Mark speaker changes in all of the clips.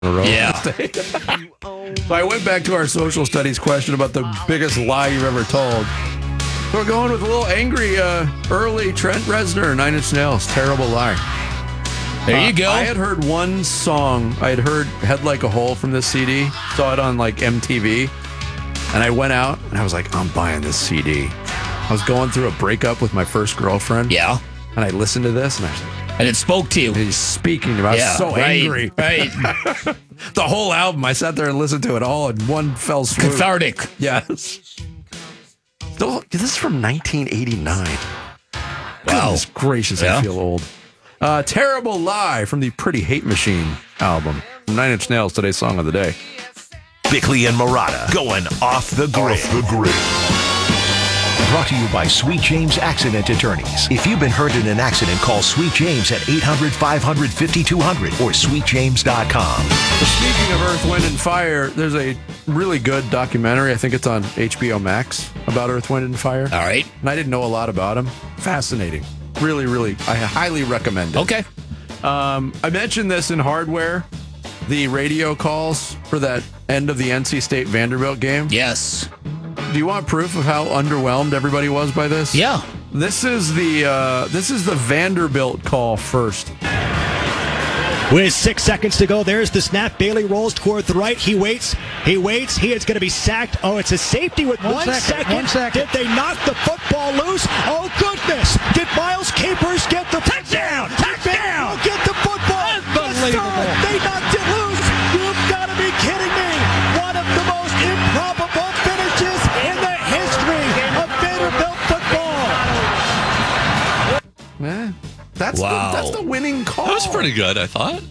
Speaker 1: in a row.
Speaker 2: Yeah.
Speaker 1: So I went back to our social studies question about the biggest lie you've ever told. We're going with a little angry early Trent Reznor, Nine Inch Nails, Terrible Lie.
Speaker 2: There you go.
Speaker 1: I had heard one song. I had heard Head Like a Hole from this CD. Saw it on like MTV. And I went out and I was like, I'm buying this CD. I was going through a breakup with my first girlfriend.
Speaker 2: Yeah.
Speaker 1: And I listened to this and I was like,
Speaker 2: and it spoke to you.
Speaker 1: he's speaking to me. I was so angry.
Speaker 2: Right.
Speaker 1: The whole album, I sat there and listened to it all in one fell swoop.
Speaker 2: Cathartic.
Speaker 1: Yes. This is from 1989.
Speaker 2: Wow.
Speaker 1: Goodness gracious,
Speaker 2: Yeah.
Speaker 1: I feel old. Terrible Lie from the Pretty Hate Machine album. From Nine Inch Nails, today's song of the day.
Speaker 3: Bickley and Marotta going off the grid. Brought to you by Sweet James Accident Attorneys. If you've been hurt in an accident, call Sweet James at 800-500-5200 or sweetjames.com.
Speaker 1: Speaking of Earth, Wind, and Fire, there's a really good documentary. I think it's on HBO Max about Earth, Wind, and Fire.
Speaker 2: All right.
Speaker 1: And I didn't know a lot about them. Fascinating. Really, really, I highly recommend it.
Speaker 2: Okay.
Speaker 1: I mentioned this in Hardware, the radio calls for that end of the NC State Vanderbilt game.
Speaker 2: Yes.
Speaker 1: Do you want proof of how underwhelmed everybody was by this?
Speaker 2: Yeah.
Speaker 1: This is the Vanderbilt call first.
Speaker 4: With 6 seconds to go, there's the snap. Bailey rolls toward the right. He waits. He is going to be sacked. Oh, it's a safety with 1 second.
Speaker 5: 1 second.
Speaker 4: Did they knock the football loose? Oh, goodness. Did Miles Capers get the touchdown? Touchdown! Get the football.
Speaker 5: Unbelievable.
Speaker 4: Yes, they knocked it loose. You've got to be kidding me. One of the most improbable finishes in the history of Vanderbilt football.
Speaker 1: That's the winning call.
Speaker 6: That was pretty good, I thought.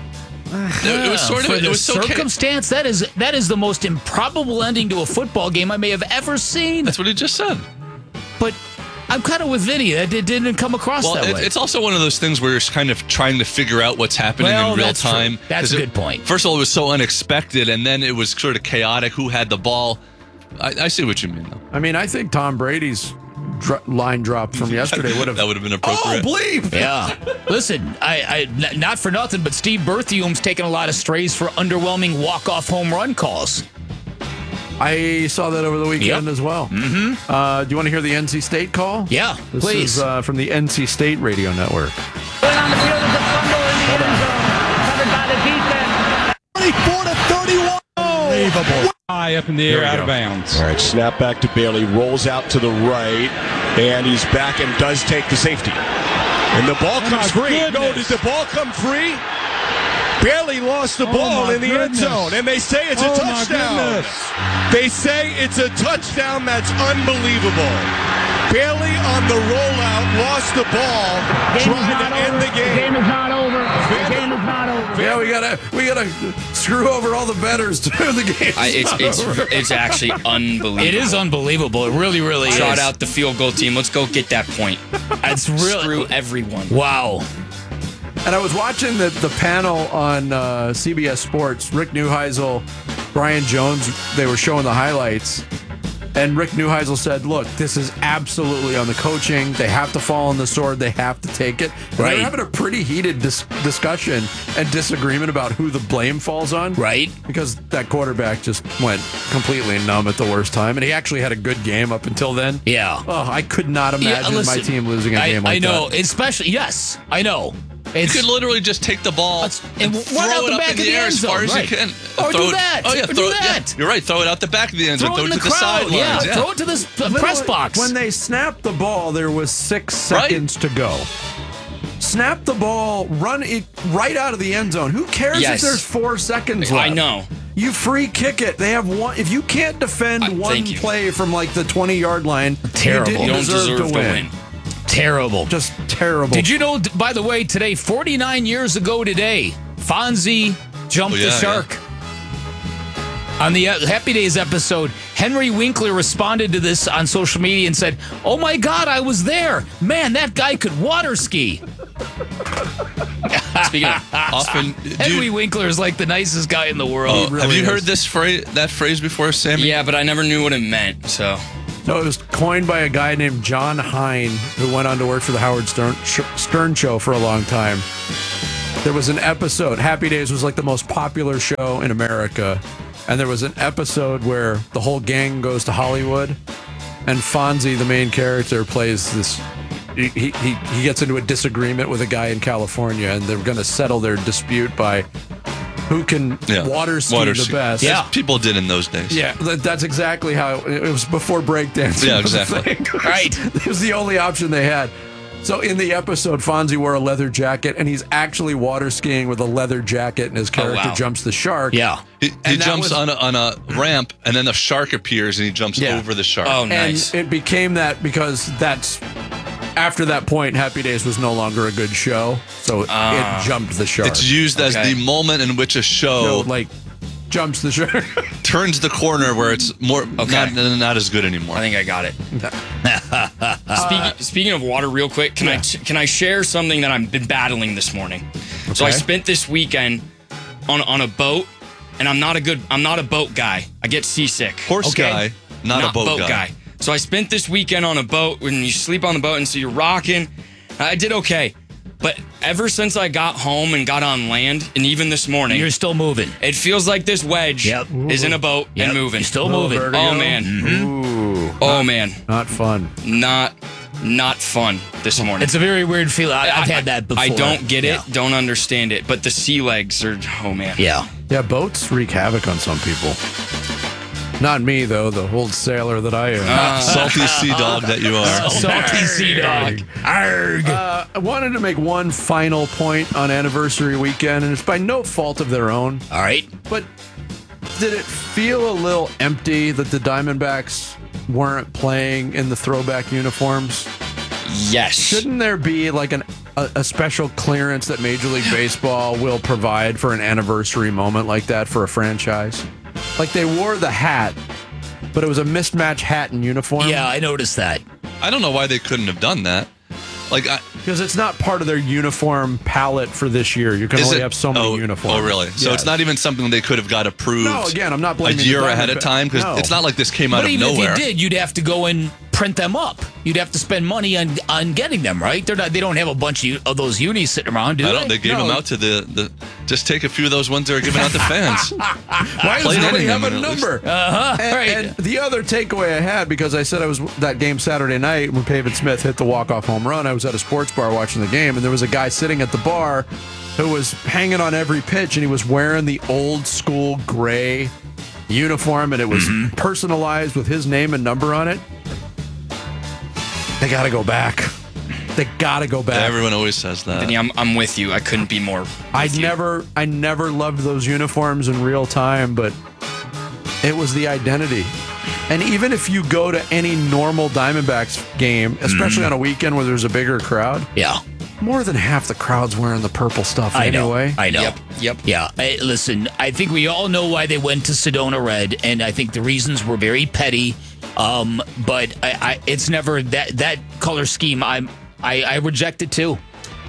Speaker 6: It was sort of.
Speaker 2: For
Speaker 6: It
Speaker 2: the
Speaker 6: was so
Speaker 2: circumstance. That is the most improbable ending to a football game I may have ever seen.
Speaker 6: That's what he just said.
Speaker 2: But I'm kind of with Vinny. It didn't come across
Speaker 6: Well,
Speaker 2: that way.
Speaker 6: it's also one of those things where you're kind of trying to figure out what's happening in real
Speaker 2: that's true.
Speaker 6: time.
Speaker 2: That's a
Speaker 6: 'Cause
Speaker 2: good point.
Speaker 6: First of all, it was so unexpected, and then it was sort of chaotic. Who had the ball? I see what you mean, though.
Speaker 1: I mean, I think Tom Brady's line drop from yesterday would have.
Speaker 6: That would have been appropriate.
Speaker 1: Oh, bleep!
Speaker 2: Yeah. Listen, I not for nothing, but Steve Berthium's taken a lot of strays for underwhelming walk-off home run calls.
Speaker 1: I saw that over the weekend as well. Mm-hmm. Do you want to hear the NC State call?
Speaker 2: Yeah,
Speaker 1: This
Speaker 2: please.
Speaker 1: is from the NC State radio network.
Speaker 7: Going on the field is a fumble in the end zone. Covered by the defense.
Speaker 4: 24-31. Unbelievable.
Speaker 5: High up in the air, out of bounds.
Speaker 8: All right, snap back to Bailey, rolls out to the right, and he's back and does take the safety. And the ball comes free.
Speaker 5: goodness.
Speaker 8: No, did the ball come free? Bailey lost the ball
Speaker 5: my
Speaker 8: in the end
Speaker 5: goodness.
Speaker 8: zone, and they say it's a
Speaker 5: Oh, my
Speaker 8: touchdown.
Speaker 5: goodness.
Speaker 8: They say it's a touchdown. That's unbelievable. Bailey on the rollout lost the ball, trying to end the
Speaker 7: The
Speaker 8: game.
Speaker 7: game is not over. The game is not over.
Speaker 1: Yeah, we gotta screw over all the bettors to the game.
Speaker 9: It's actually unbelievable.
Speaker 2: It is unbelievable. It really, really
Speaker 9: Shout
Speaker 2: is.
Speaker 9: out the field goal team. Let's go get that point.
Speaker 2: It's really
Speaker 9: Screw everyone.
Speaker 2: wow.
Speaker 1: And I was watching the panel on CBS Sports. Rick Neuheisel, Brian Jones, they were showing the highlights. And Rick Neuheisel said, look, this is absolutely on the coaching. They have to fall on the sword. They have to take it. And
Speaker 2: Right.
Speaker 1: They're having a pretty heated discussion and disagreement about who the blame falls on.
Speaker 2: Right.
Speaker 1: Because that quarterback just went completely numb at the worst time. And he actually had a good game up until then.
Speaker 2: Yeah.
Speaker 1: Oh, I could not imagine my
Speaker 2: listen,
Speaker 1: team losing a game like
Speaker 2: I know,
Speaker 1: that.
Speaker 2: especially, yes, I know.
Speaker 6: You
Speaker 2: It's,
Speaker 6: could literally just take the ball
Speaker 2: and
Speaker 6: throw
Speaker 2: run out
Speaker 6: it
Speaker 2: the
Speaker 6: up
Speaker 2: back
Speaker 6: in
Speaker 2: of
Speaker 6: the
Speaker 2: the
Speaker 6: air
Speaker 2: end
Speaker 6: as far
Speaker 2: zone,
Speaker 6: as
Speaker 2: right.
Speaker 6: you can.
Speaker 2: Or
Speaker 6: Throw
Speaker 2: do
Speaker 6: it-
Speaker 2: that.
Speaker 6: Oh, yeah,
Speaker 2: Or do
Speaker 6: throw it.
Speaker 2: that.
Speaker 6: Yeah, you're right. Throw it out the back of the end zone.
Speaker 2: throw it in the
Speaker 6: to the
Speaker 2: crowd.
Speaker 6: sidelines.
Speaker 2: Yeah, throw it to the press box.
Speaker 1: When they snapped the ball, there was 6 seconds to go. Snap the ball, run it right out of the end zone. Who cares
Speaker 9: Yes.
Speaker 1: if there's 4 seconds left?
Speaker 9: I know.
Speaker 1: You free kick it. They have one. If you can't defend one
Speaker 9: thank you.
Speaker 1: play from like the 20-yard line,
Speaker 2: Terrible.
Speaker 1: you
Speaker 9: You
Speaker 1: didn't
Speaker 9: don't deserve
Speaker 1: to win.
Speaker 2: Terrible.
Speaker 1: Just terrible.
Speaker 2: Did you know, by the way, today, 49 years ago today, Fonzie jumped the shark. On the Happy Days episode, Henry Winkler responded to this on social media and said, "Oh my God, I was there. Man, that guy could water ski."
Speaker 9: Speaking of,
Speaker 6: Often,
Speaker 2: Henry Winkler is like the nicest guy in the world.
Speaker 6: have you heard that phrase before, Sammy?
Speaker 9: yeah, but I never knew what it meant. So
Speaker 1: No, it was coined by a guy named John Hine, who went on to work for the Howard Stern Show for a long time. There was an episode. Happy Days was like the most popular show in America. And there was an episode where the whole gang goes to Hollywood. And Fonzie, the main character, plays this. He gets into a disagreement with a guy in California. And they're going to settle their dispute by who can water ski the best.
Speaker 6: Yeah, people did in those days.
Speaker 1: Yeah, that's exactly how it was before breakdancing.
Speaker 6: Yeah, exactly.
Speaker 2: Right.
Speaker 1: It was the only option they had. So in the episode, Fonzie wore a leather jacket, and he's actually water skiing with a leather jacket, and his character jumps the shark.
Speaker 2: Yeah.
Speaker 6: He jumps on a ramp, and then the shark appears, and he jumps over the shark.
Speaker 9: Oh, nice.
Speaker 1: And it became that because after that point, Happy Days was no longer a good show, so it jumped the shark.
Speaker 6: It's used as the moment in which a show
Speaker 1: jumps the shark.
Speaker 6: turns the corner where it's more not as good anymore.
Speaker 9: I think I got it. Speaking of water, real quick, can I share something that I've been battling this morning? Okay. So I spent this weekend on a boat, and I'm not a boat guy. I get seasick.
Speaker 6: Horse guy, not a boat guy.
Speaker 9: So I spent this weekend on a boat. When you sleep on the boat, and so you're rocking. I did okay. But ever since I got home and got on land, and even this morning,
Speaker 2: you're still moving.
Speaker 9: It feels like this wedge is in a boat and moving.
Speaker 2: You're still moving.
Speaker 1: Vertigo.
Speaker 9: Oh man.
Speaker 1: Ooh.
Speaker 9: Oh man.
Speaker 1: Not fun.
Speaker 9: Not fun this morning.
Speaker 2: It's a very weird feeling. I've had that before.
Speaker 9: I don't get it. Don't understand it. But the sea legs are. Oh man.
Speaker 2: Yeah.
Speaker 1: Yeah. Boats wreak havoc on some people. Not me, though, the old sailor that I am.
Speaker 6: Salty sea dog that you are.
Speaker 2: Salty sea dog. Arg.
Speaker 1: I wanted to make one final point on anniversary weekend, and it's by no fault of their own.
Speaker 2: All right.
Speaker 1: But did it feel a little empty that the Diamondbacks weren't playing in the throwback uniforms?
Speaker 9: Yes.
Speaker 1: Shouldn't there be like a special clearance that Major League Baseball will provide for an anniversary moment like that for a franchise? Like they wore the hat, but it was a mismatched hat and uniform.
Speaker 2: Yeah, I noticed that.
Speaker 6: I don't know why they couldn't have done that.
Speaker 1: Because it's not part of their uniform palette for this year. You can only have so many uniforms.
Speaker 6: Oh, really? So it's not even something they could have got approved.
Speaker 1: No, again, I'm not blaming
Speaker 6: a year ahead of time because it's not like this came out of nowhere.
Speaker 2: But even if you did, you'd have to go and print them up. You'd have to spend money on getting them, right? They don't have a bunch of those unis sitting around, do they?
Speaker 6: They gave them out to the. Just take a few of those ones that are given out to fans.
Speaker 1: Why does nobody have a number?
Speaker 2: Right.
Speaker 1: And the other takeaway I had, because I said I was that game Saturday night when Pavin Smith hit the walk-off home run, I was at a sports bar watching the game, and there was a guy sitting at the bar who was hanging on every pitch, and he was wearing the old school gray uniform, and it was personalized with his name and number on it. They got to go back. They got to go back.
Speaker 6: Everyone always says that.
Speaker 9: Vinny, I'm with you. I couldn't be more.
Speaker 1: I never loved those uniforms in real time, but it was the identity. And even if you go to any normal Diamondbacks game, especially on a weekend where there's a bigger crowd, more than half the crowd's wearing the purple stuff anyway.
Speaker 2: I know.
Speaker 9: Yep.
Speaker 2: Yeah. Listen, I think we all know why they went to Sedona Red, and I think the reasons were very petty. But it's never that color scheme. I reject it too.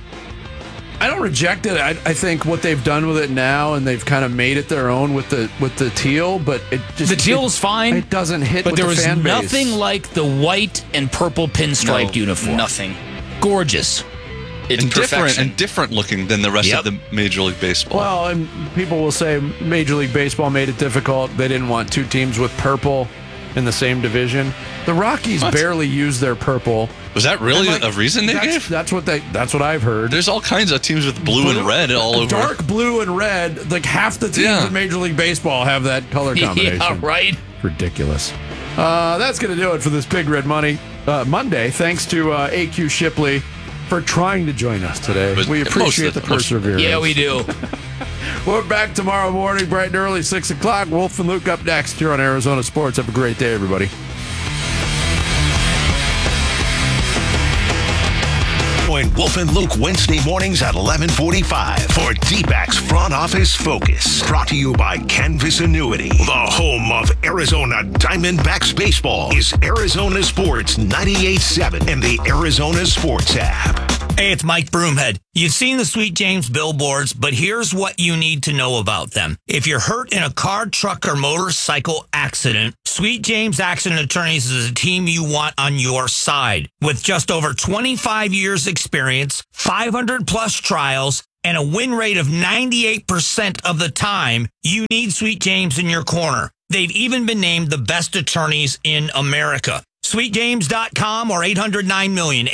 Speaker 1: I don't reject it. I think what they've done with it now, and they've kind of made it their own with the teal. But it just
Speaker 2: the teal's fine.
Speaker 1: It doesn't hit.
Speaker 2: But
Speaker 1: with
Speaker 2: there
Speaker 1: the
Speaker 2: was
Speaker 1: fan base.
Speaker 2: nothing like the white and purple pinstripe uniform.
Speaker 9: Nothing.
Speaker 2: Gorgeous.
Speaker 9: It's perfection.
Speaker 6: different looking than the rest of the Major League Baseball.
Speaker 1: Well, and people will say Major League Baseball made it difficult. They didn't want two teams with purple in the same division. The Rockies barely use their purple.
Speaker 6: Was that really a reason they gave?
Speaker 1: That's what I've heard.
Speaker 6: There's all kinds of teams with blue and red all over.
Speaker 1: Dark blue and red. Like half the teams in Major League Baseball have that color combination.
Speaker 2: Yeah, right.
Speaker 1: Ridiculous. That's going to do it for this Big Red Monday. Thanks to AQ Shipley for trying to join us today. We appreciate the perseverance.
Speaker 2: Yeah, we do.
Speaker 1: We're back tomorrow morning, bright and early, 6 o'clock. Wolf and Luke up next here on Arizona Sports. Have a great day, everybody.
Speaker 3: Join Wolf and Luke Wednesday mornings at 11:45 for D-backs Front Office Focus. Brought to you by Canvas Annuity. The home of Arizona Diamondbacks baseball is Arizona Sports 98.7 and the Arizona Sports app.
Speaker 10: Hey, it's Mike Broomhead. You've seen the Sweet James billboards, but here's what you need to know about them. If you're hurt in a car, truck, or motorcycle accident, Sweet James Accident Attorneys is a team you want on your side. With just over 25 years experience, 500 plus trials, and a win rate of 98% of the time, you need Sweet James in your corner. They've even been named the best attorneys in America. SweetJames.com or 800-9-million,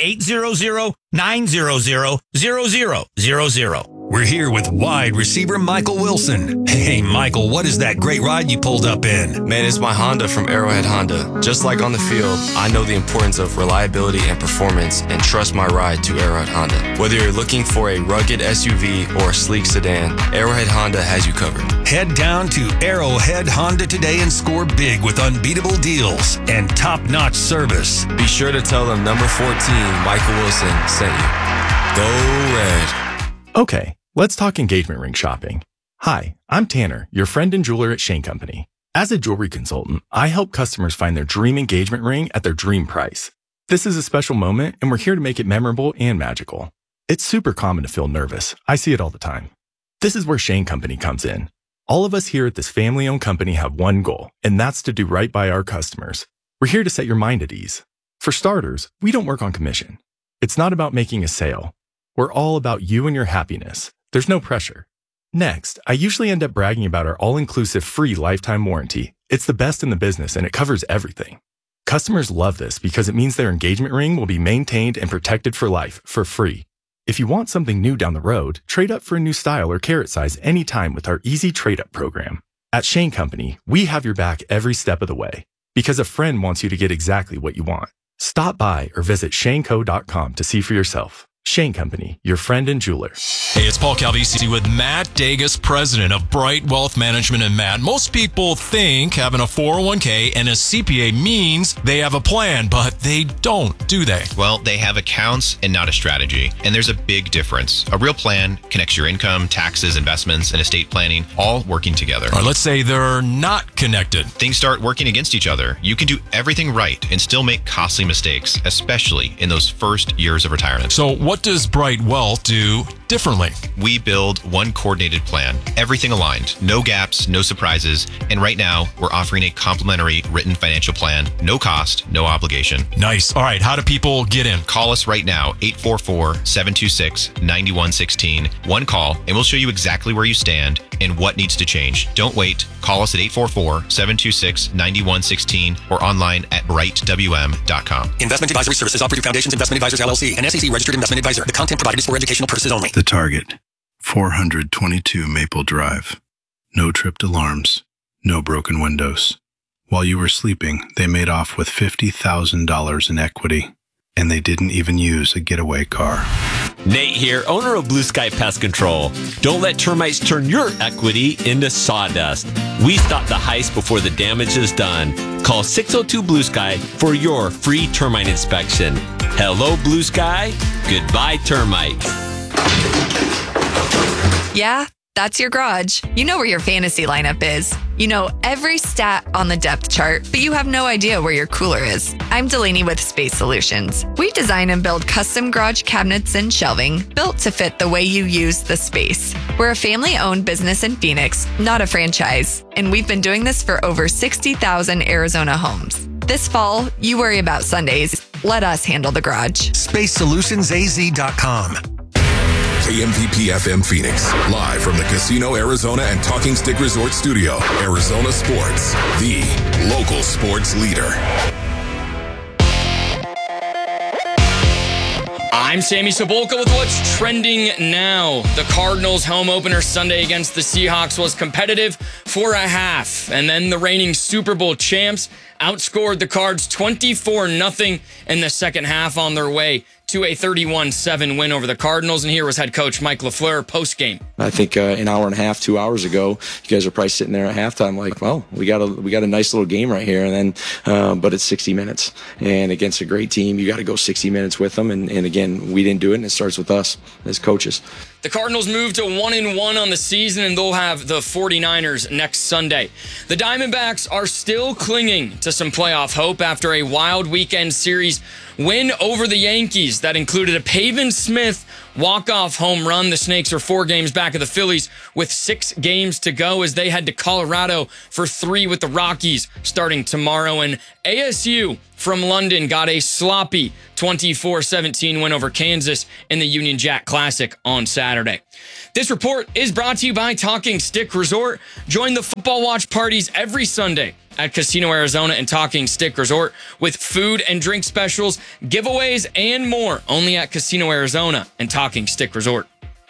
Speaker 10: 800-900-0000.
Speaker 11: We're here with wide receiver Michael Wilson. Hey, Michael, what is that great ride you pulled up in?
Speaker 12: Man, it's my Honda from Arrowhead Honda. Just like on the field, I know the importance of reliability and performance and trust my ride to Arrowhead Honda. Whether you're looking for a rugged SUV or a sleek sedan, Arrowhead Honda has you covered.
Speaker 11: Head down to Arrowhead Honda today and score big with unbeatable deals and top-notch service.
Speaker 12: Be sure to tell them number 14, Michael Wilson, sent you. Go Red.
Speaker 13: Okay, let's talk engagement ring shopping. Hi, I'm Tanner, your friend and jeweler at Shane Company. As a jewelry consultant, I help customers find their dream engagement ring at their dream price. This is a special moment, and we're here to make it memorable and magical. It's super common to feel nervous. I see it all the time. This is where Shane Company comes in. All of us here at this family-owned company have one goal, and that's to do right by our customers. We're here to set your mind at ease. For starters, we don't work on commission. It's not about making a sale. We're all about you and your happiness. There's no pressure. Next, I usually end up bragging about our all-inclusive free lifetime warranty. It's the best in the business and it covers everything. Customers love this because it means their engagement ring will be maintained and protected for life, for free. If you want something new down the road, trade up for a new style or carat size anytime with our easy trade-up program. At Shane Company, we have your back every step of the way because a friend wants you to get exactly what you want. Stop by or visit shaneco.com to see for yourself. Shane Company, your friend and jeweler.
Speaker 11: Hey, it's Paul Calvisi with Matt Dagus, president of Bright Wealth Management. And Matt, most people think having a 401k and a CPA means they have a plan, but they don't, do they?
Speaker 14: Well, they have accounts and not a strategy. And there's a big difference. A real plan connects your income, taxes, investments, and estate planning all working together.
Speaker 11: Or let's say they're not connected.
Speaker 14: Things start working against each other. You can do everything right and still make costly mistakes, especially in those first years of retirement.
Speaker 11: So what does Bright Wealth do differently?
Speaker 14: We build one coordinated plan, everything aligned, no gaps, no surprises. And right now, we're offering a complimentary written financial plan, no cost, no obligation.
Speaker 11: Nice. All right. How do people get in?
Speaker 14: Call us right now, 844-726-9116. One call, and we'll show you exactly where you stand and what needs to change. Don't wait. Call us at 844-726-9116 or online at brightwm.com.
Speaker 15: Investment advisory services offered through Foundations Investment Advisors, LLC, an SEC registered investment advisor. The content provided is for educational purposes only.
Speaker 16: The target, 422 Maple Drive. No tripped alarms, no broken windows. While you were sleeping, they made off with $50,000 in equity, and they didn't even use a getaway car.
Speaker 17: Nate here, owner of Blue Sky Pest Control. Don't let termites turn your equity into sawdust. We stop the heist before the damage is done. Call 602 Blue Sky for your free termite inspection. Hello, Blue Sky. Goodbye, termites.
Speaker 18: Yeah, that's your garage. You know where your fantasy lineup is. You know every stat on the depth chart, but you have no idea where your cooler is. I'm Delaney with Space Solutions. We design and build custom garage cabinets and shelving built to fit the way you use the space. We're a family-owned business in Phoenix, not a franchise, and we've been doing this for over 60,000 Arizona homes. This fall, you worry about Sundays. Let us handle the garage.
Speaker 3: SpaceSolutionsAZ.com.
Speaker 19: KMPP FM Phoenix, live from the Casino Arizona and Talking Stick Resort Studio. Arizona Sports, the local sports leader.
Speaker 9: I'm Sammy Cebulka with what's trending now. The Cardinals' home opener Sunday against the Seahawks was competitive for a half, and then the reigning Super Bowl champs outscored the Cards 24-0 in the second half on their way to a 31-7 win over the Cardinals. And here was head coach Mike LaFleur post-game.
Speaker 20: I think an hour and a half, 2 hours ago, you guys are probably sitting there at halftime like, well, we got a nice little game right here. And then, but it's 60 minutes. And against a great team, you got to go 60 minutes with them. And again, we didn't do it, and it starts with us as coaches.
Speaker 9: The Cardinals move to 1-1 on the season, and they'll have the 49ers next Sunday. The Diamondbacks are still clinging to some playoff hope after a wild weekend series win over the Yankees that included a Pavin Smith walk-off home run. The Snakes are 4 games back of the Phillies with 6 games to go as they head to Colorado for 3 with the Rockies starting tomorrow. And ASU from London got a sloppy 24-17 win over Kansas in the Union Jack Classic on Saturday. This report is brought to you by Talking Stick Resort. Join the football watch parties every Sunday at Casino Arizona and Talking Stick Resort with food and drink specials, giveaways, and more. Only at Casino Arizona and Talking Stick Resort.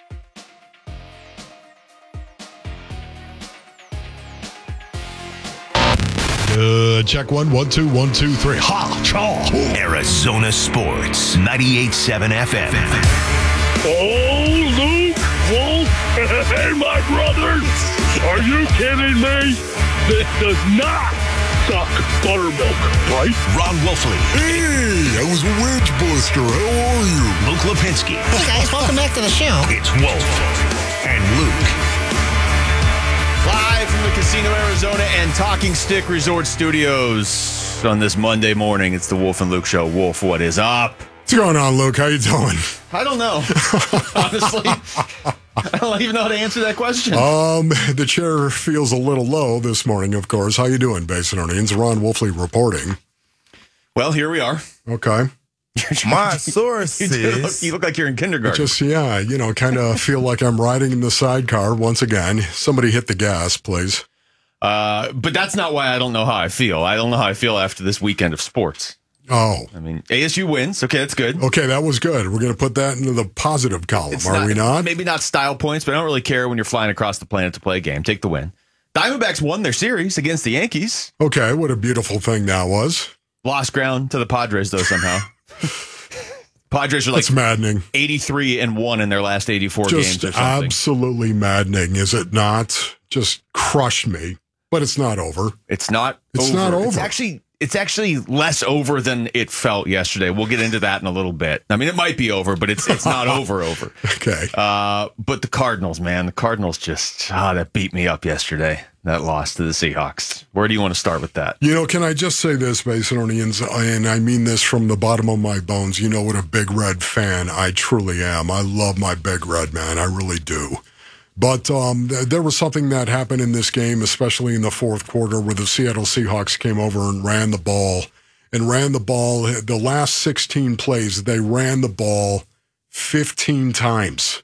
Speaker 21: Check 1, 1, 2, 1, 2, 3. Ha! Chaw!
Speaker 3: Arizona Sports, 98.7 FM.
Speaker 8: Oh, Luke, Wolf, hey, my brothers, are you kidding me? This does not suck buttermilk, right?
Speaker 3: Ron Wolfley.
Speaker 19: Hey, I was a wedge buster. How are you?
Speaker 3: Luke Lipinski.
Speaker 22: Hey guys, welcome back to the show.
Speaker 3: It's Wolf and Luke.
Speaker 23: Live from the Casino Arizona and Talking Stick Resort Studios on this Monday morning. It's the Wolf and Luke Show. Wolf, what is up?
Speaker 21: What's going on, Luke? How you doing?
Speaker 23: I don't know. Honestly, I don't even know how to answer that question.
Speaker 21: The chair feels a little low this morning, of course. How you doing, Basinonians? Ron Wolfley reporting.
Speaker 23: Well, here we are.
Speaker 21: Okay.
Speaker 23: My sources. You look like you're in kindergarten.
Speaker 21: Just, kind of feel like I'm riding in the sidecar once again. Somebody hit the gas, please.
Speaker 23: But that's not why I don't know how I feel. I don't know how I feel after this weekend of sports.
Speaker 21: Oh.
Speaker 23: I mean, ASU wins. Okay, that's good.
Speaker 21: Okay, that was good. We're going to put that into the positive column, are we not?
Speaker 23: Maybe not style points, but I don't really care when you're flying across the planet to play a game. Take the win. Diamondbacks won their series against the Yankees.
Speaker 21: Okay, what a beautiful thing that was.
Speaker 23: Lost ground to the Padres, though, somehow. Padres are like
Speaker 21: That's maddening.
Speaker 23: 83-1 in their last 84 games or something.
Speaker 21: Absolutely maddening, is it not? Just crushed me. But it's not over.
Speaker 23: It's not over. It's actually less over than it felt yesterday. We'll get into that in a little bit. I mean, it might be over, but it's not over.
Speaker 21: Okay.
Speaker 23: But the Cardinals, man, just that beat me up yesterday. That loss to the Seahawks. Where do you want to start with that?
Speaker 21: Can I just say this, Basinonians, and I mean this from the bottom of my bones. You know what a Big Red fan I truly am. I love my Big Red, man. I really do. But there was something that happened in this game, especially in the fourth quarter, where the Seattle Seahawks came over and ran the ball. The last 16 plays, they ran the ball 15 times.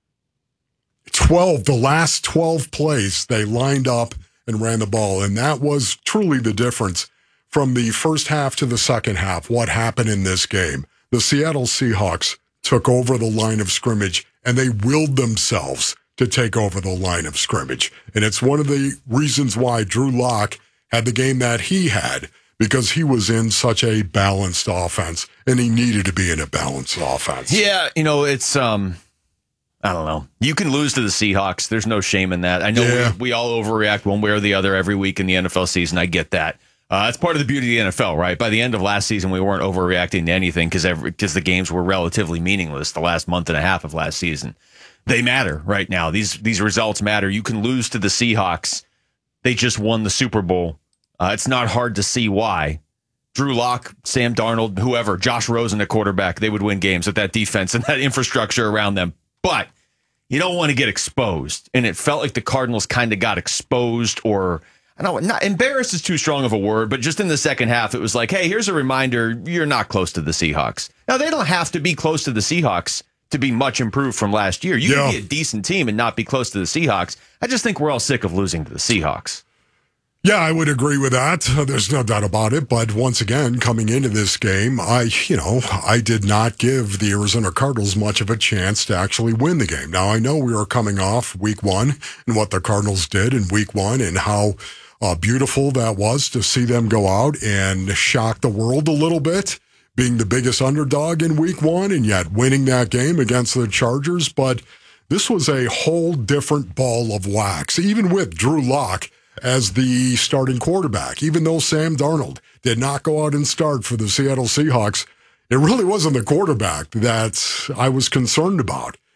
Speaker 21: The last 12 plays, they lined up and ran the ball. And that was truly the difference from the first half to the second half, what happened in this game. The Seattle Seahawks took over the line of scrimmage, and they willed themselves to take over the line of scrimmage. And it's one of the reasons why Drew Lock had the game that he had, because he was in such a balanced offense, and he needed to be in a balanced offense.
Speaker 23: Yeah, it's, I don't know. You can lose to the Seahawks. There's no shame in that. I know we all overreact one way or the other every week in the NFL season. I get that. That's part of the beauty of the NFL, right? By the end of last season, we weren't overreacting to anything because the games were relatively meaningless the last month and a half of last season. They matter right now. These results matter. You can lose to the Seahawks. They just won the Super Bowl. It's not hard to see why. Drew Lock, Sam Darnold, whoever, Josh Rosen at quarterback, they would win games with that defense and that infrastructure around them. But you don't want to get exposed. And it felt like the Cardinals kind of got exposed, or I don't know, not embarrassed is too strong of a word, but just in the second half, it was like, hey, here's a reminder, you're not close to the Seahawks. Now, they don't have to be close to the Seahawks to be much improved from last year. You can be a decent team and not be close to the Seahawks. I just think we're all sick of losing to the Seahawks.
Speaker 21: Yeah, I would agree with that. There's no doubt about it. But once again, coming into this game, I did not give the Arizona Cardinals much of a chance to actually win the game. Now, I know we are coming off week one and what the Cardinals did in week one and how beautiful that was to see them go out and shock the world a little bit, being the biggest underdog in week one and yet winning that game against the Chargers. But this was a whole different ball of wax, even with Drew Lock as the starting quarterback. Even though Sam Darnold did not go out and start for the Seattle Seahawks, it really wasn't the quarterback that I was concerned about.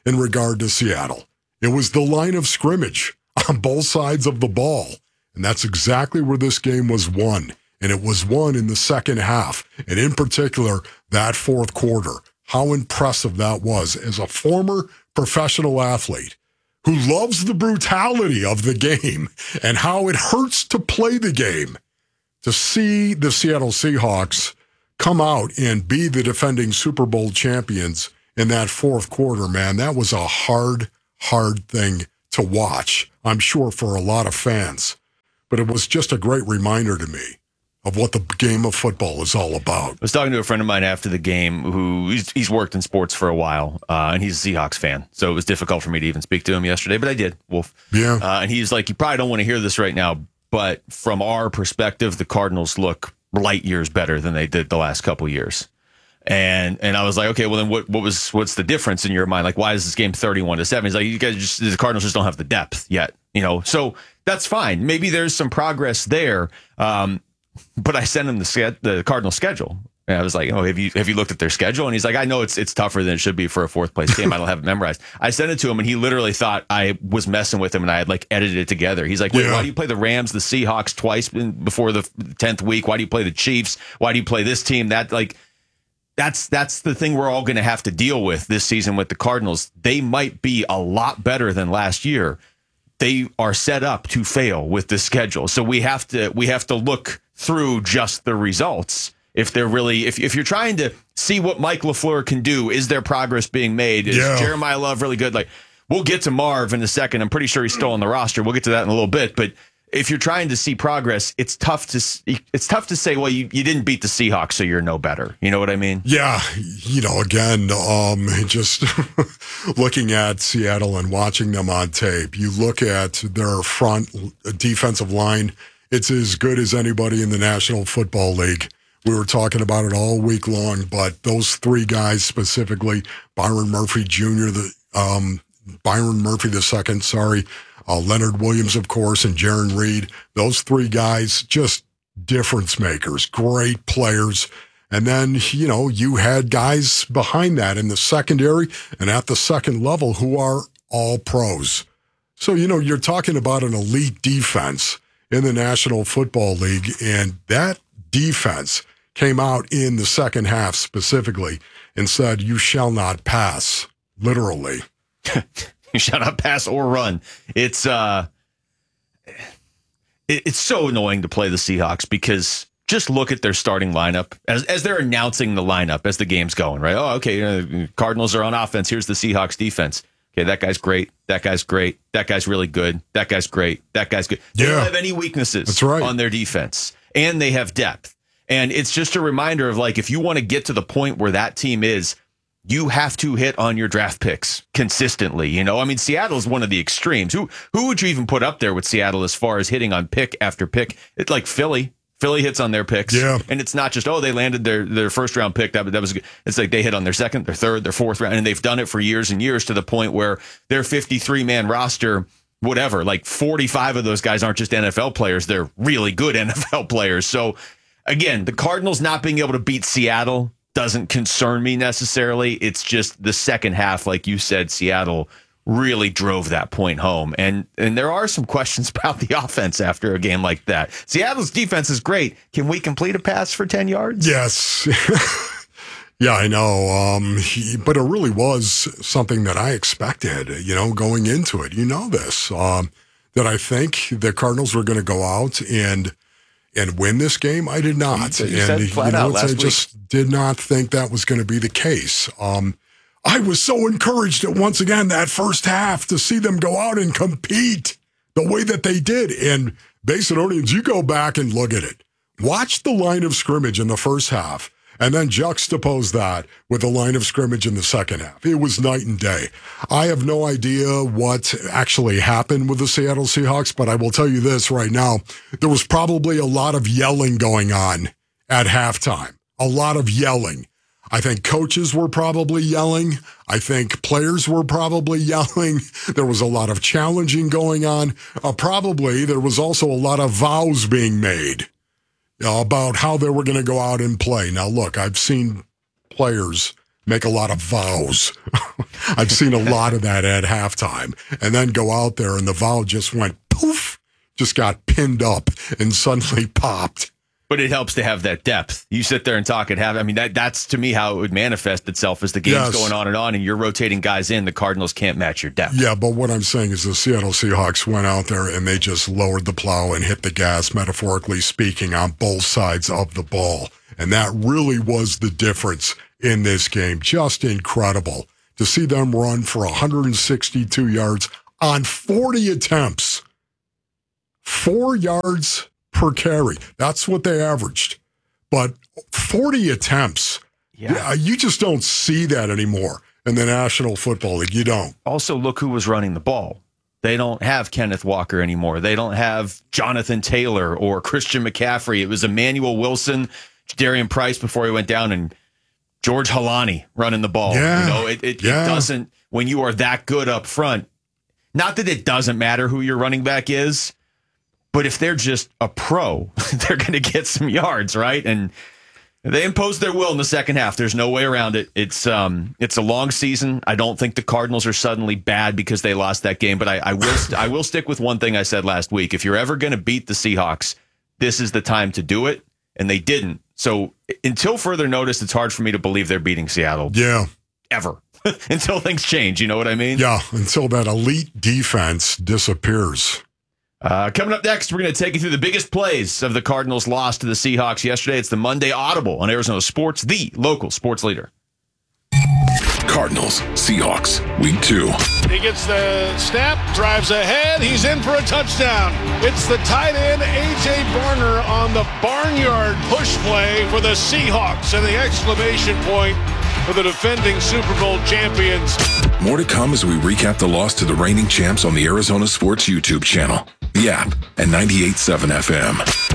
Speaker 21: in regard to Seattle. It was the line of scrimmage on both sides of the ball. And that's exactly where this game was won. And it was won in the second half. And in particular, that fourth quarter. How impressive that was as a former professional athlete who loves the brutality of the game and how it hurts to play the game. To see the Seattle Seahawks come out and be the defending Super Bowl champions in that fourth quarter, man, that was a hard thing to watch, I'm sure, for a lot of fans. But it was just a great reminder to me of what the game of football is all about.
Speaker 23: I was talking to a friend of mine after the game who he's worked in sports for a while, and he's a Seahawks fan. So it was difficult for me to even speak to him yesterday, but I did, Wolf.
Speaker 21: Yeah.
Speaker 23: And he's like, you probably don't want to hear this right now, but from our perspective, the Cardinals look light years better than they did the last couple years. And I was like, okay, well then what's the difference in your mind? Like, why is this game 31-7? He's like, you guys the Cardinals just don't have the depth yet, So that's fine. Maybe there's some progress there. But I sent him the Cardinals schedule. And I was like, oh, have you looked at their schedule? And he's like, I know it's tougher than it should be for a fourth place game. I don't have it memorized. I sent it to him, and he literally thought I was messing with him, and I had edited it together. He's like, wait, why do you play the Rams, the Seahawks twice before the 10th week? Why do you play the Chiefs? Why do you play this team? That's the thing we're all going to have to deal with this season with the Cardinals. They might be a lot better than last year. They are set up to fail with the schedule. So we have to look through just the results. If they're really, if you're trying to see what Mike LaFleur can do, is there progress being made? Is Jeremiah Love really good? We'll get to Marv in a second. I'm pretty sure he's still on the roster. We'll get to that in a little bit. But if you're trying to see progress, it's tough to say, well, you didn't beat the Seahawks, so you're no better. You know what I mean?
Speaker 21: Yeah. Again, just looking at Seattle and watching them on tape, you look at their front defensive line, it's as good as anybody in the National Football League. We were talking about it all week long, but those three guys specifically, Byron Murphy Jr., Byron Murphy II, Leonard Williams, of course, and Jaron Reed. Those three guys, just difference makers, great players. And then, you had guys behind that in the secondary and at the second level who are all pros. So, you're talking about an elite defense in the National Football League, and that defense came out in the second half specifically and said, you shall not pass, literally.
Speaker 23: You shall not pass or run. It's so annoying to play the Seahawks because just look at their starting lineup as they're announcing the lineup as the game's going, right? Oh, okay, Cardinals are on offense. Here's the Seahawks defense. Okay, that guy's great. That guy's great. That guy's really good. That guy's great. That guy's good. They don't have any weaknesses on their defense, and they have depth. And it's just a reminder of if you want to get to the point where that team is, you have to hit on your draft picks consistently. Seattle is one of the extremes. Who would you even put up there with Seattle as far as hitting on pick after pick? It's like Philly. Philly hits on their picks. Yeah. And it's not just, they landed their first round pick. That was good. It's like they hit on their second, their third, their fourth round. And they've done it for years and years to the point where their 53-man roster, whatever, 45 of those guys aren't just NFL players. They're really good NFL players. So again, the Cardinals not being able to beat Seattle doesn't concern me necessarily. It's just the second half, like you said, Seattle really drove that point home. And there are some questions about the offense after a game like that. Seattle's defense is great. Can we complete a pass for 10 yards?
Speaker 21: Yes. Yeah, I know. But it really was something that I expected, going into it. This, that I think the Cardinals were going to go out and win this game. I did not. I just did not think that was going to be the case. I was so encouraged at once again that first half to see them go out and compete the way that they did. And Basinonians, you go back and look at it. Watch the line of scrimmage in the first half and then juxtapose that with the line of scrimmage in the second half. It was night and day. I have no idea what actually happened with the Seattle Seahawks, but I will tell you this right now. There was probably a lot of yelling going on at halftime. A lot of yelling. I think coaches were probably yelling. I think players were probably yelling. There was a lot of challenging going on. Probably there was also a lot of vows being made about how they were going to go out and play. Now, look, I've seen players make a lot of vows. I've seen a lot of that at halftime, and then go out there and the vow just went poof, just got pinned up and suddenly popped.
Speaker 23: But it helps to have that depth. You sit there and talk at half. I mean, that's to me how it would manifest itself as the game's going on, and you're rotating guys in. The Cardinals can't match your depth.
Speaker 21: Yeah, but what I'm saying is the Seattle Seahawks went out there and they just lowered the plow and hit the gas, metaphorically speaking, on both sides of the ball. And that really was the difference in this game. Just incredible to see them run for 162 yards on 40 attempts. 4 yards per carry. That's what they averaged. But 40 attempts, you just don't see that anymore in the National Football League. You don't.
Speaker 23: Also, look who was running the ball. They don't have Kenneth Walker anymore. They don't have Jonathan Taylor or Christian McCaffrey. It was Emmanuel Wilson, Darian Price before he went down, and George Halani running the ball.
Speaker 21: Yeah.
Speaker 23: You know, it doesn't, when you are that good up front, not that it doesn't matter who your running back is, but if they're just a pro, they're going to get some yards, right? And they imposed their will in the second half. There's no way around it. It's a long season. I don't think the Cardinals are suddenly bad because they lost that game, but I will stick with one thing I said last week. If you're ever going to beat the Seahawks, this is the time to do it, and they didn't. So until further notice, it's hard for me to believe they're beating Seattle.
Speaker 21: Yeah.
Speaker 23: Ever. Until things change, you know what I mean?
Speaker 21: Yeah, until that elite defense disappears.
Speaker 23: Coming up next, we're going to take you through the biggest plays of the Cardinals' loss to the Seahawks yesterday. It's the Monday Audible on Arizona Sports, the local sports leader.
Speaker 19: Cardinals, Seahawks, Week 2.
Speaker 8: He gets the snap, drives ahead. He's in for a touchdown. It's the tight end, A.J. Barner, on the barnyard push play for the Seahawks, and the exclamation point for the defending Super Bowl champions.
Speaker 19: More to come as we recap the loss to the reigning champs on the Arizona Sports YouTube channel, the app, and 98.7 FM.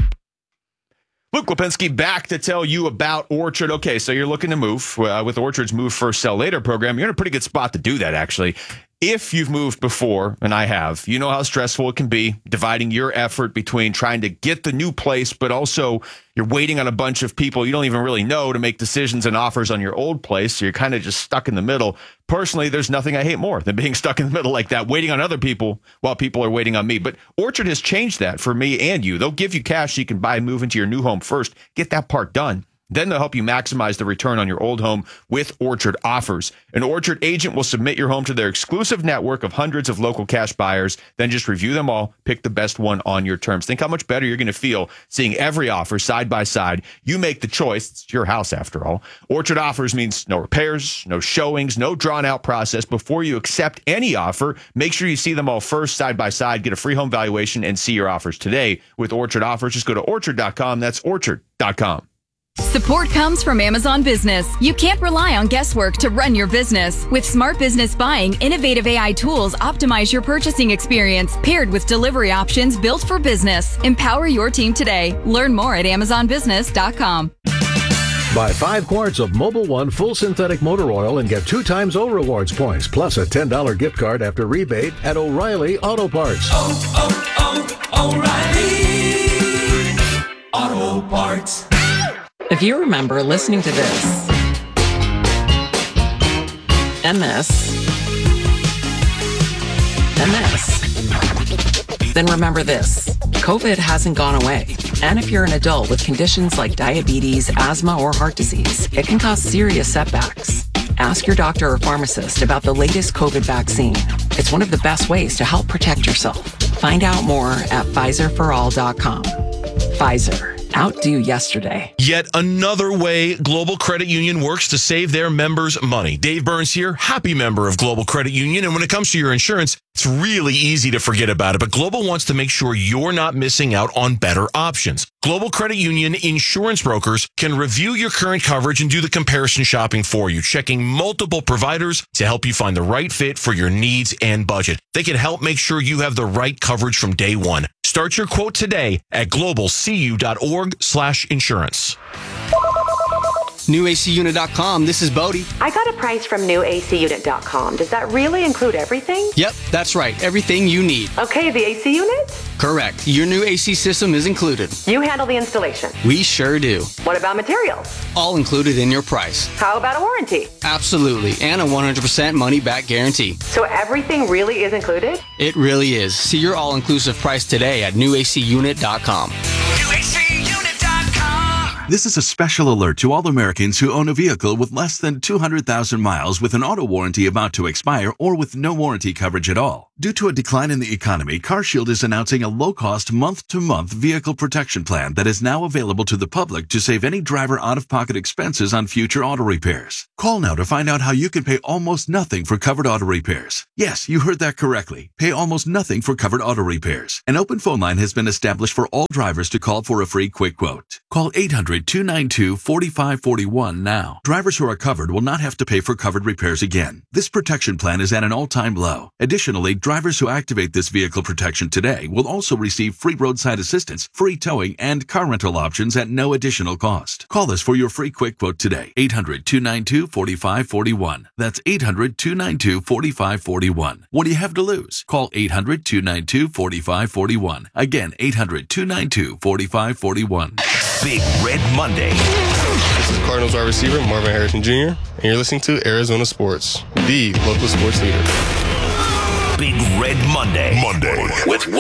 Speaker 23: Luke Lipinski back to tell you about Orchard. Okay, so you're looking to move. With Orchard's Move First, Sell Later program, you're in a pretty good spot to do that, actually. If you've moved before, and I have, you know how stressful it can be, dividing your effort between trying to get the new place, but also you're waiting on a bunch of people you don't even really know to make decisions and offers on your old place, so you're kind of just stuck in the middle. Personally, there's nothing I hate more than being stuck in the middle like that, waiting on other people while people are waiting on me. But Orchard has changed that for me and you. They'll give you cash so you can buy and move into your new home first, get that part done. Then they'll help you maximize the return on your old home with Orchard offers. An Orchard agent will submit your home to their exclusive network of hundreds of local cash buyers. Then just review them all, pick the best one on your terms. Think how much better you're going to feel seeing every offer side by side. You make the choice. It's your house, after all. Orchard offers means no repairs, no showings, no drawn-out process. Before you accept any offer, make sure you see them all first side by side, get a free home valuation, and see your offers today. With Orchard offers, just go to Orchard.com. That's Orchard.com.
Speaker 4: Support comes from Amazon Business. You can't rely on guesswork to run your business. With Smart Business Buying, innovative AI tools optimize your purchasing experience, paired with delivery options built for business. Empower your team today. Learn more at AmazonBusiness.com.
Speaker 5: Buy 5 quarts of Mobil 1 full synthetic motor oil and get 2 times O Rewards points, plus a $10 gift card after rebate at O'Reilly Auto Parts.
Speaker 22: O'Reilly Auto Parts. If you remember listening to this, and this, then remember this. COVID hasn't gone away. And if you're an adult with conditions like diabetes, asthma, or heart disease, it can cause serious setbacks. Ask your doctor or pharmacist about the latest COVID vaccine. It's one of the best ways to help protect yourself. Find out more at PfizerForAll.com. Pfizer. Outdo yesterday.
Speaker 24: Yet another way Global Credit Union works to save their members money. Dave Burns here, happy member of Global Credit Union. And when it comes to your insurance, it's really easy to forget about it. But Global wants to make sure you're not missing out on better options. Global Credit Union insurance brokers can review your current coverage and do the comparison shopping for you, checking multiple providers to help you find the right fit for your needs and budget. They can help make sure you have the right coverage from day one. Start your quote today at globalcu.org/insurance.
Speaker 1: NewACUnit.com. This is Bodie.
Speaker 2: I got a price from NewACUnit.com. Does that really include everything?
Speaker 1: Yep, that's right. Everything you need.
Speaker 2: Okay, the AC unit?
Speaker 1: Correct. Your new AC system is included.
Speaker 2: You handle the installation.
Speaker 1: We sure do.
Speaker 2: What about materials?
Speaker 1: All included in your price.
Speaker 2: How about a warranty?
Speaker 1: Absolutely. And a 100% money-back guarantee.
Speaker 2: So everything really is included?
Speaker 1: It really is. See your all-inclusive price today at NewACUnit.com.
Speaker 6: This is a special alert to all Americans who own a vehicle with less than 200,000 miles with an auto warranty about to expire or with no warranty coverage at all. Due to a decline in the economy, CarShield is announcing a low-cost month-to-month vehicle protection plan that is now available to the public to save any driver out-of-pocket expenses on future auto repairs. Call now to find out how you can pay almost nothing for covered auto repairs. Yes, you heard that correctly. Pay almost nothing for covered auto repairs. An open phone line has been established for all drivers to call for a free quick quote. Call 800-292-4541 now. Drivers who are covered will not have to pay for covered repairs again. This protection plan is at an all-time low. Additionally, drivers who activate this vehicle protection today will also receive free roadside assistance, free towing, and car rental options at no additional cost. Call us for your free quick quote today. 800-292-4541. That's 800-292-4541. What do you have to lose? Call 800-292-4541. Again, 800-292-4541.
Speaker 3: Big Red Monday.
Speaker 7: This is Cardinals wide receiver Marvin Harrison Jr., and you're listening to Arizona Sports, the local sports leader.
Speaker 3: Big Red Monday. With